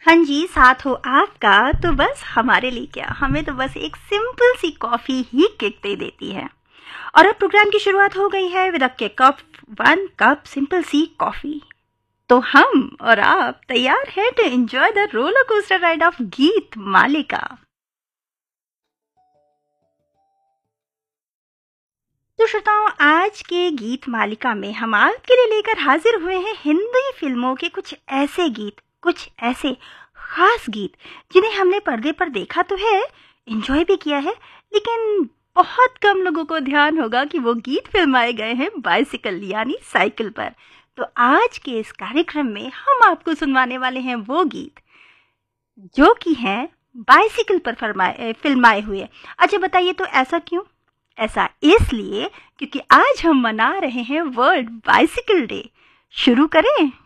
हाँ जी, साथ हो आपका तो बस हमारे लिए क्या, हमें तो बस एक सिंपल सी कॉफ़ी ही किक दे देती है। और अब प्रोग्राम की शुरुआत हो गई है with a kick off 1 cup simple C coffee. तो हम और आप तैयार हैं to enjoy the roller coaster ride of गीत मालिका। तो श्रोताओं, आज के गीत मालिका में हम आपके लिए लेकर हाजिर हुए हैं हिंदी फिल्मों के कुछ ऐसे गीत, कुछ ऐसे खास गीत जिन्हें हमने पर्दे पर देखा तो है, एंजॉय भी किया है, लेकिन बहुत कम लोगों को ध्यान होगा कि वो गीत फिल्माए गए हैं बाइसिकल यानी साइकिल पर। तो आज के इस कार्यक्रम में हम आपको सुनवाने वाले हैं वो गीत जो कि हैं बाइसिकल पर फिल्माए हुए। अच्छा बताइए, तो ऐसा क्यों? ऐसा इसलिए क्योंकि आज हम मना रहे हैं वर्ल्ड बाइसिकल डे। शुरू करें?